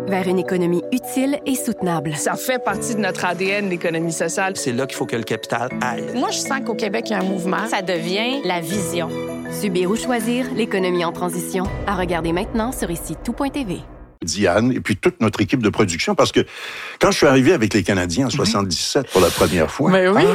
vers une économie utile et soutenable. Ça fait partie de notre ADN, l'économie sociale. C'est là qu'il faut que le capital aille. Moi, je sens qu'au Québec, il y a un mouvement. Ça devient la vision. Subir ou choisir, l'économie en transition. À regarder maintenant sur ici-tout.tv. Diane et puis toute notre équipe de production, parce que quand je suis arrivé avec les Canadiens en 77 pour la première fois... Mais oui!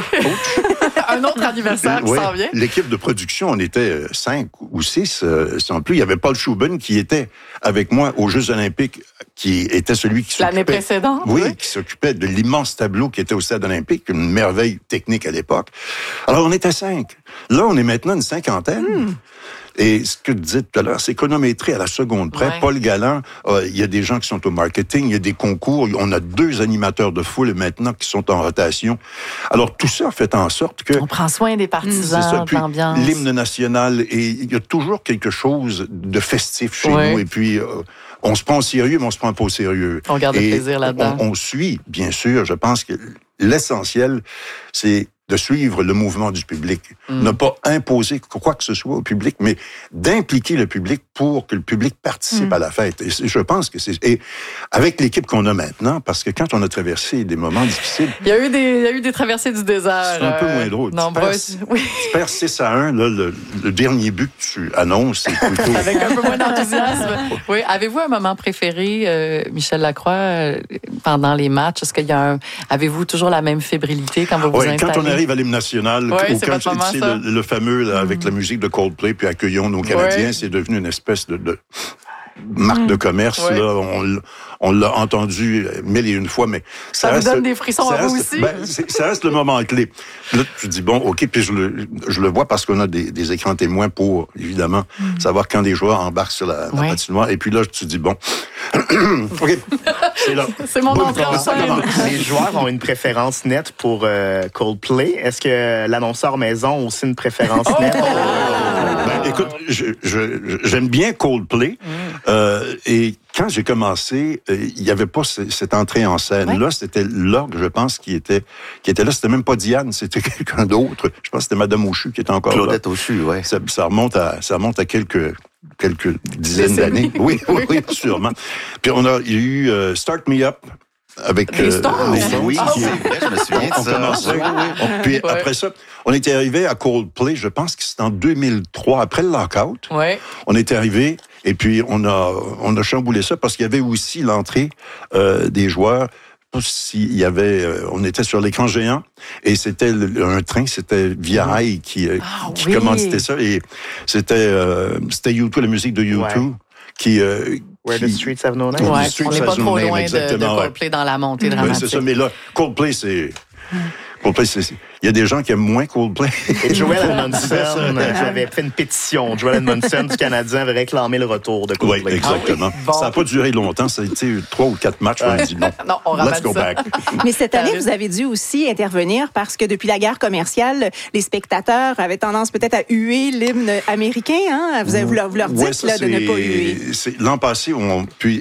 Un autre anniversaire qui s'en vient. L'équipe de production, on était 5 ou 6, sans plus. Il y avait Paul Schubin qui était avec moi aux Jeux olympiques, qui était celui qui s'occupait... L'année précédente? Oui, qui s'occupait de l'immense tableau qui était au Stade olympique, une merveille technique à l'époque. Alors, on était 5. Là, on est maintenant une cinquantaine. Et ce que tu disais tout à l'heure, c'est chronométré à la seconde près. Ouais. Paul Galland, il y a des gens qui sont au marketing, il y a des concours. On a 2 animateurs de foule maintenant qui sont en rotation. Alors, tout ça fait en sorte que... On prend soin des partisans, de l'ambiance. L'hymne national, et il y a toujours quelque chose de festif chez nous. Et puis... on se prend au sérieux, mais on se prend pas au sérieux. On garde le plaisir là-dedans. On suit, bien sûr. Je pense que l'essentiel, c'est de suivre le mouvement du public. Ne pas imposer quoi que ce soit au public, mais d'impliquer le public pour que le public participe à la fête. Et je pense que c'est... Et avec l'équipe qu'on a maintenant, parce que quand on a traversé des moments difficiles... Il y a eu des traversées du désert. C'est un peu moins drôle. Tu perds 6-1, là, le dernier but que tu annonces, c'est plutôt... Avec un peu moins d'enthousiasme. Oui. Avez-vous un moment préféré, Michel Lacroix, pendant les matchs? Est-ce qu'il y a avez-vous toujours la même fébrilité quand vous vous installez? Quand on arrive à l'hymne national, ou quand c'est le fameux là, avec la musique de Coldplay, puis accueillons nos Canadiens, c'est devenu une espèce de marque de commerce. Là, on l'a entendu 1001 fois, mais ça vous donne des frissons à vous aussi. Ça reste le moment clé. Là, tu dis bon, ok, puis je le vois parce qu'on a des écrans témoins pour évidemment savoir quand les joueurs embarquent sur la patinoire. Et puis là, tu dis bon, ok, c'est là. C'est mon entrée en scène. Les joueurs ont une préférence nette pour Coldplay. Est-ce que l'annonceur maison a aussi une préférence nette? Écoute, j'aime bien Coldplay. Et quand j'ai commencé, il n'y avait pas cette entrée en scène. Là, c'était l'orgue, je pense, qui était là. C'était même pas Diane, c'était quelqu'un d'autre. Je pense que c'était Madame Auchu qui était encore Claudette là. Auchu, oui. Ça remonte à quelques dizaines d'années. Oui, sûrement. Puis il y a eu Start Me Up. Avec les Stones. Oui, c'est vrai, je me souviens de ça. Puis après ça, on était arrivé à Coldplay, je pense que c'était en 2003, après le lockout. Ouais. On était arrivé et puis on a chamboulé ça parce qu'il y avait aussi l'entrée des joueurs. S'il y avait, on était sur l'écran géant et c'était un train, c'était Via Rail qui commanditait ça et c'était U2, la musique de U2 qui Where the Streets Have No Name. On n'est pas trop loin de Coldplay dans la montée dramatique. Oui, c'est ça. Mais là, Coldplay, il y a des gens qui aiment moins Coldplay. Et Joel Edmondson, j'avais fait une pétition. Joel Edmondson du Canadien avait réclamé le retour de Coldplay. Oui, exactement. Ça n'a pas duré longtemps. Ça a été 3 ou 4 matchs. On a dit non. Non, on Let's go back. Mais cette année, vous avez dû aussi intervenir parce que depuis la guerre commerciale, les spectateurs avaient tendance peut-être à huer l'hymne américain. Hein? Vous leur dites là, de ne pas huer. L'an passé, puis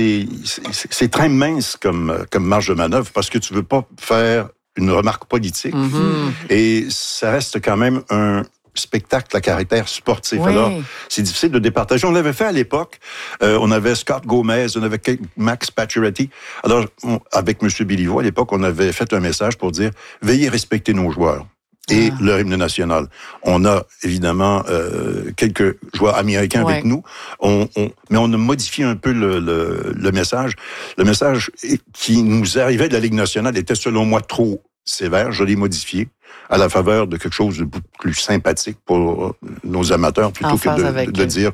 c'est très mince comme marge de manœuvre parce que tu veux pas faire une remarque politique. Et ça reste quand même un spectacle à caractère sportif. Oui. Alors, c'est difficile de départager. On l'avait fait à l'époque. On avait Scott Gomez, on avait Max Pacioretty. Alors, avec M. Béliveau, à l'époque, on avait fait un message pour dire « Veillez respecter nos joueurs ». Et leur hymne national. On a évidemment quelques joueurs américains avec nous, mais on a modifié un peu le message. Le message qui nous arrivait de la Ligue nationale était selon moi trop sévère. Je l'ai modifié à la faveur de quelque chose de beaucoup plus sympathique pour nos amateurs, plutôt que de dire,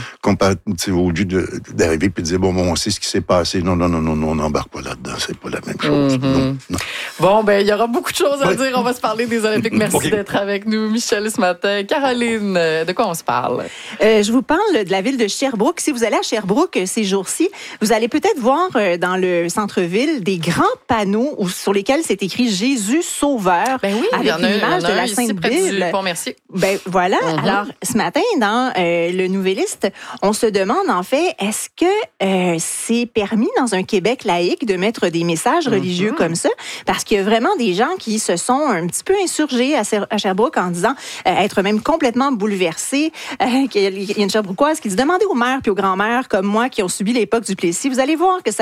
au lieu d'arriver et de dire, bon, on sait ce qui s'est passé. Non, on n'embarque pas là-dedans. C'est pas la même chose. Non. Bon, il y aura beaucoup de choses à dire. On va se parler des Olympiques. Merci d'être avec nous, Michel, ce matin. Caroline, de quoi on se parle? Je vous parle de la ville de Sherbrooke. Si vous allez à Sherbrooke ces jours-ci, vous allez peut-être voir dans le centre-ville des grands panneaux sur lesquels c'est écrit Jésus Sauveur. Ben oui, avec l'image de la Sainte Bible. Merci. Ben voilà. Alors, ce matin, dans le Nouvelliste, on se demande en fait, est-ce que c'est permis dans un Québec laïque de mettre des messages religieux comme ça? Parce qu'il y a vraiment des gens qui se sont un petit peu insurgés à Sherbrooke en disant être même complètement bouleversés. Il y a une Sherbrookoise qui dit, demandez aux mères puis aux grands-mères comme moi qui ont subi l'époque du Plessis, vous allez voir que ça